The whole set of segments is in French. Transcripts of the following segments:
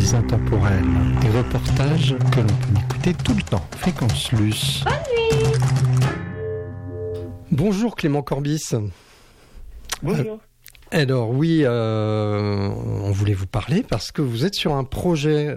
analyse intemporelle. Des reportages que l'on peut écouter tout le temps. Fréquence Luce. Bonne nuit. Bonjour Clément Corbis. Bonjour. Alors oui, on voulait vous parler parce que vous êtes sur un projet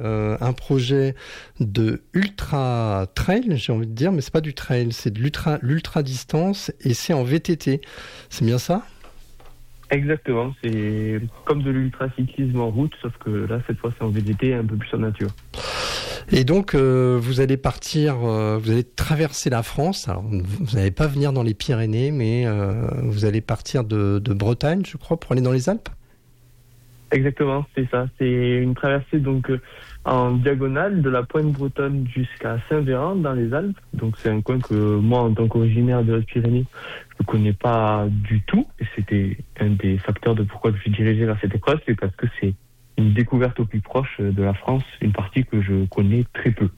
de ultra trail, j'ai envie de dire, mais c'est pas du trail, c'est de l'ultra distance et c'est en VTT. C'est bien ça ? Exactement, c'est comme de l'ultra-cyclisme en route, sauf que là, cette fois, c'est en VTT, un peu plus en nature. Et donc, vous allez partir, vous allez traverser la France. Alors, vous n'allez pas venir dans les Pyrénées, mais vous allez partir de Bretagne, je crois, pour aller dans les Alpes ? Exactement, c'est ça. C'est une traversée donc en diagonale de la pointe bretonne jusqu'à Saint-Véran dans les Alpes. Donc c'est un coin que moi, en tant qu'originaire de Hautes-Pyrénées, je ne connais pas du tout. Et c'était un des facteurs de pourquoi je suis dirigé vers cette épreuve, c'est parce que c'est une découverte au plus proche de la France, une partie que je connais très peu.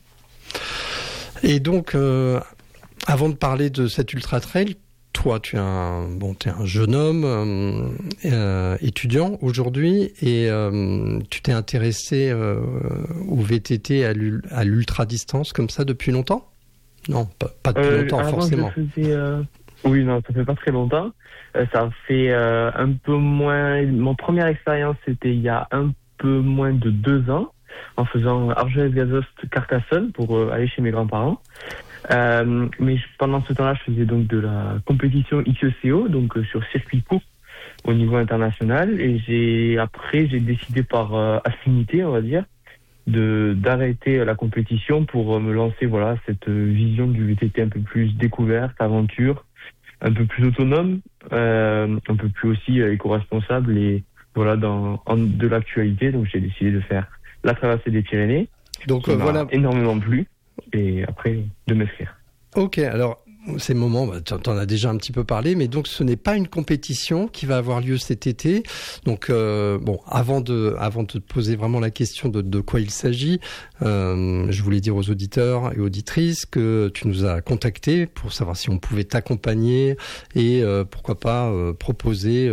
Et donc, avant de parler de cet ultra trail, toi, tu es un jeune homme étudiant aujourd'hui et tu t'es intéressé au VTT, à l'ultra distance comme ça depuis longtemps ? Non, pas depuis longtemps forcément. Oui, non, ça fait pas très longtemps. Ça fait un peu moins. Mon première expérience, c'était il y a un peu moins de 2 ans, en faisant Argelès-Gazost-Carcassonne pour aller chez mes grands-parents. Mais pendant ce temps-là, je faisais donc de la compétition XECO, donc sur circuit court au niveau international. Et j'ai décidé par affinité, on va dire, d'arrêter la compétition pour me lancer, voilà, cette vision du VTT un peu plus découverte, aventure, un peu plus autonome, un peu plus aussi éco-responsable et voilà, de l'actualité. Donc j'ai décidé de faire la traversée des Pyrénées. Donc voilà, énormément plu. Et après, de m'inscrire. Ok, alors, ces moments, tu en as déjà un petit peu parlé, mais donc ce n'est pas une compétition qui va avoir lieu cet été. Donc, avant de te poser vraiment la question de quoi il s'agit, je voulais dire aux auditeurs et auditrices que tu nous as contactés pour savoir si on pouvait t'accompagner et pourquoi pas proposer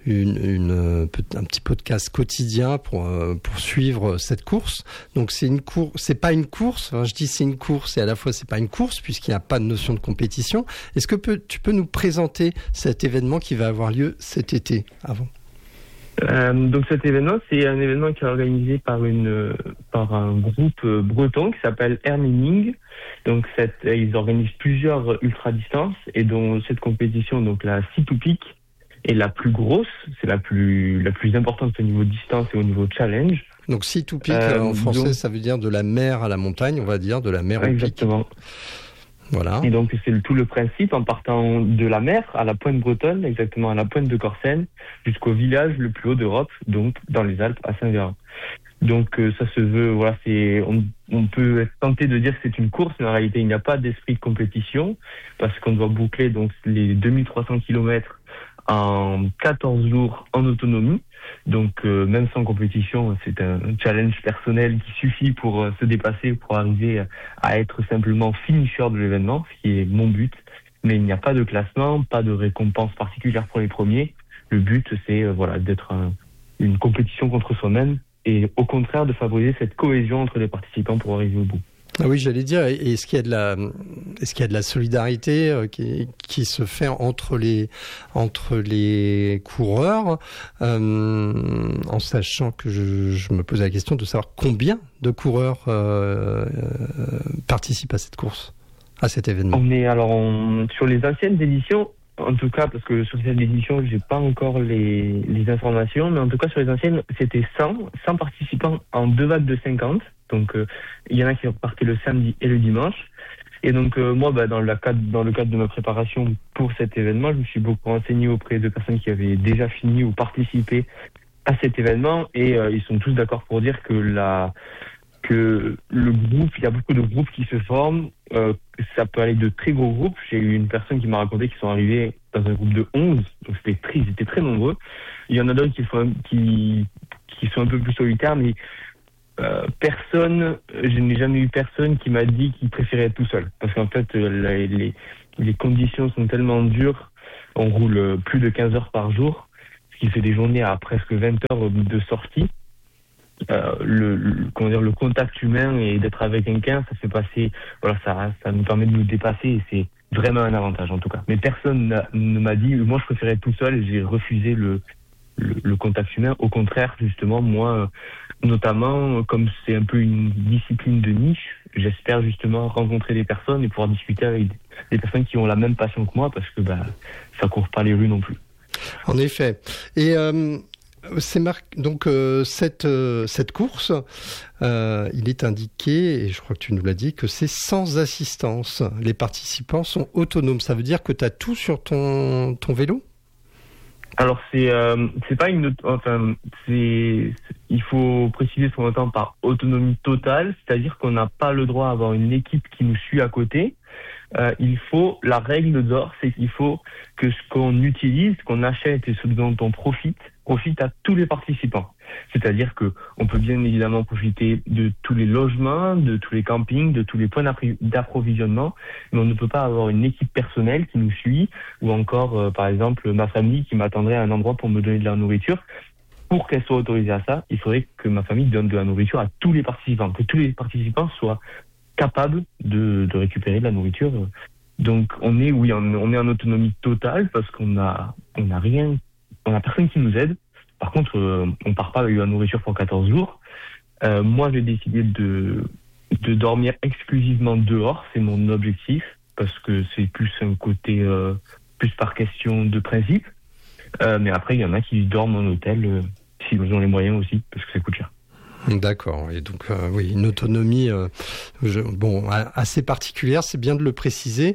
un petit podcast quotidien pour suivre cette course. Donc c'est pas une course. Enfin, je dis c'est une course et à la fois c'est pas une course puisqu'il n'y a pas de notion de compétition. Est-ce que tu peux nous présenter cet événement qui va avoir lieu cet été avant ? Donc cet événement, c'est un événement qui est organisé par un groupe breton qui s'appelle Hermining. Donc ils organisent plusieurs ultra-distances et dont cette compétition, donc la Sea-to-Peak, est la plus grosse, c'est la plus importante au niveau distance et au niveau challenge. Donc Sea-to-Peak en français, ça veut dire de la mer à la montagne, on va dire, de la mer au pic. Exactement. Voilà. Et donc c'est tout le principe en partant de la mer à la pointe bretonne, exactement à la pointe de Corsen, jusqu'au village le plus haut d'Europe, donc dans les Alpes à Saint-Véran. Donc ça se veut, voilà, on peut être tenté de dire que c'est une course, mais en réalité il n'y a pas d'esprit de compétition parce qu'on doit boucler donc les 2300 km en 14 jours en autonomie. Donc même sans compétition, c'est un challenge personnel qui suffit pour se dépasser, pour arriver à être simplement finisher de l'événement, ce qui est mon but. Mais il n'y a pas de classement, pas de récompense particulière pour les premiers. Le but, c'est d'être une compétition contre soi-même et au contraire de favoriser cette cohésion entre les participants pour arriver au bout. Ah oui, j'allais dire, est-ce qu'il y a de la solidarité qui se fait entre les coureurs, en sachant que je me pose la question de savoir combien de coureurs participent à cette course, à cet événement. On est sur les anciennes éditions, en tout cas, parce que sur cette édition, j'ai pas encore les informations, mais en tout cas sur les anciennes, c'était 100 participants en 2 vagues de 50. Donc il y en a qui repartaient le samedi et le dimanche. Et donc moi, dans le cadre de ma préparation pour cet événement, je me suis beaucoup renseigné auprès de personnes qui avaient déjà fini ou participé à cet événement, et ils sont tous d'accord pour dire que le groupe, il y a beaucoup de groupes qui se forment. Ça peut aller de très gros groupes. J'ai eu une personne qui m'a raconté qu'ils sont arrivés dans un groupe de 11, donc ils étaient très nombreux. Il y en a d'autres qui sont un peu plus solitaires, mais je n'ai jamais eu personne qui m'a dit qu'il préférait être tout seul. Parce qu'en fait, les conditions sont tellement dures. On roule plus de 15 heures par jour, ce qui fait des journées à presque 20 heures de sortie. le contact humain et d'être avec quelqu'un, ça fait passer, voilà, ça nous permet de nous dépasser et c'est vraiment un avantage en tout cas. Mais personne ne m'a dit, moi je préférais être tout seul et j'ai refusé le contact humain. Au contraire, justement, moi, notamment, comme c'est un peu une discipline de niche, j'espère justement rencontrer des personnes et pouvoir discuter avec des personnes qui ont la même passion que moi parce que ça court pas les rues non plus. En effet. Et c'est donc cette course, il est indiqué, et je crois que tu nous l'as dit, que c'est sans assistance. Les participants sont autonomes. Ça veut dire que tu as tout sur ton vélo ? Alors c'est pas il faut préciser ce qu'on entend par autonomie totale, c'est-à-dire qu'on n'a pas le droit à avoir une équipe qui nous suit à côté. La règle d'or, c'est qu'il faut que ce qu'on utilise, ce qu'on achète et ce dont on profite à tous les participants. C'est-à-dire que on peut bien évidemment profiter de tous les logements, de tous les campings, de tous les points d'approvisionnement, mais on ne peut pas avoir une équipe personnelle qui nous suit ou encore, par exemple, ma famille qui m'attendrait à un endroit pour me donner de la nourriture. Pour qu'elle soit autorisée à ça, il faudrait que ma famille donne de la nourriture à tous les participants, que tous les participants soient capables de récupérer de la nourriture. Donc on est en autonomie totale parce qu'on a rien, on a personne qui nous aide. Par contre, on part pas avec de la nourriture pour 14 jours. Moi, j'ai décidé de dormir exclusivement dehors, c'est mon objectif parce que c'est plus un côté plus par question de principe. Mais après, il y en a qui dorment en hôtel s'ils ont les moyens aussi parce que ça coûte cher. D'accord. Et donc, oui, une autonomie assez particulière, c'est bien de le préciser.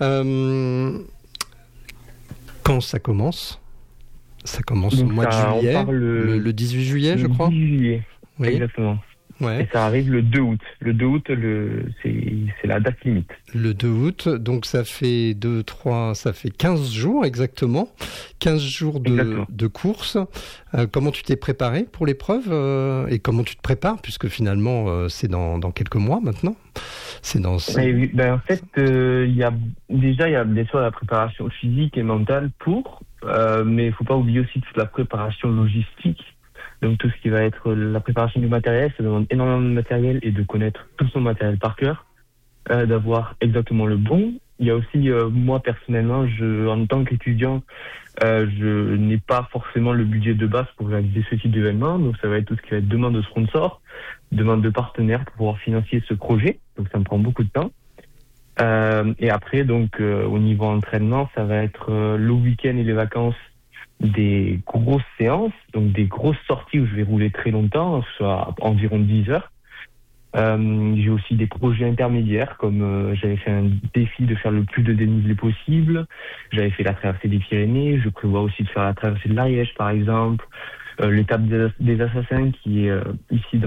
Quand ça commence ? Ça commence au mois de juillet, le 18 juillet, je crois ? Le 18 juillet, oui. Exactement. Ouais. Et ça arrive le 2 août. Le 2 août, c'est la date limite. Le 2 août, donc ça fait 15 jours exactement. 15 jours de course. Comment tu t'es préparé pour l'épreuve et comment tu te prépares, puisque finalement c'est dans quelques mois maintenant. En fait, il y a bien sûr la préparation physique et mentale mais il faut pas oublier aussi toute la préparation logistique. Donc tout ce qui va être la préparation du matériel, ça demande énormément de matériel et de connaître tout son matériel par cœur, d'avoir exactement le bon. Il y a aussi, moi personnellement, en tant qu'étudiant, je n'ai pas forcément le budget de base pour réaliser ce type d'événement. Donc ça va être tout ce qui va être demande de sponsors, demande de partenaires pour pouvoir financer ce projet. Donc ça me prend beaucoup de temps. Et après, donc au niveau entraînement, ça va être le week-end et les vacances, des grosses séances, donc des grosses sorties où je vais rouler très longtemps, soit environ 10 heures. J'ai aussi des projets intermédiaires, comme j'avais fait un défi de faire le plus de dénivelé possible. J'avais fait la traversée des Pyrénées. Je prévois aussi de faire la traversée de l'Ariège, par exemple. L'étape des Assassins, qui est ici qui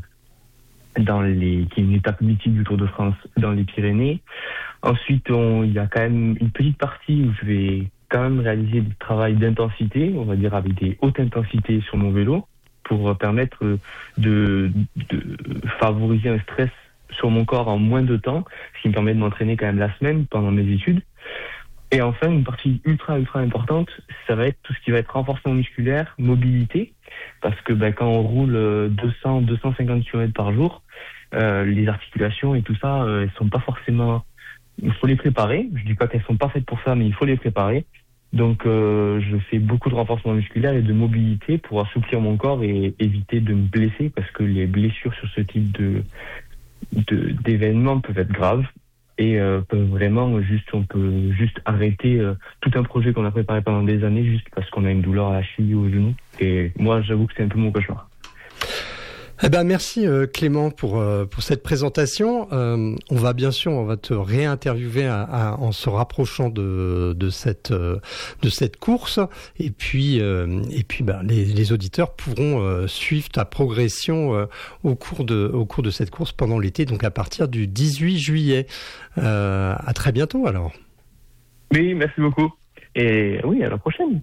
est une étape mythique du Tour de France dans les Pyrénées. Ensuite, il y a quand même une petite partie où je vais quand même réaliser du travail d'intensité, on va dire avec des hautes intensités sur mon vélo, pour permettre de favoriser un stress sur mon corps en moins de temps, ce qui me permet de m'entraîner quand même la semaine pendant mes études. Et enfin, une partie ultra importante, ça va être tout ce qui va être renforcement musculaire, mobilité, parce que quand on roule 200-250 km par jour, les articulations et tout ça, elles sont pas forcément... Il faut les préparer. Je dis pas qu'elles sont pas faites pour ça, mais il faut les préparer. Donc, je fais beaucoup de renforcement musculaire et de mobilité pour assouplir mon corps et éviter de me blesser, parce que les blessures sur ce type d'événements peuvent être graves et peuvent vraiment on peut juste arrêter tout un projet qu'on a préparé pendant des années juste parce qu'on a une douleur à la cheville ou au genou. Et moi, j'avoue que c'est un peu mon cauchemar. Eh ben merci Clément pour cette présentation. On va te réinterviewer en se rapprochant de cette course et puis les auditeurs pourront suivre ta progression au cours de cette course pendant l'été, donc à partir du 18 juillet. À très bientôt alors. Oui, merci beaucoup. Et oui, à la prochaine.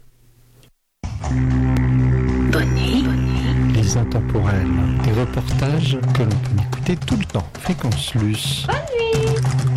Les intemporels, des reportages que l'on peut écouter tout le temps. Fréquence Luce. Bonne nuit.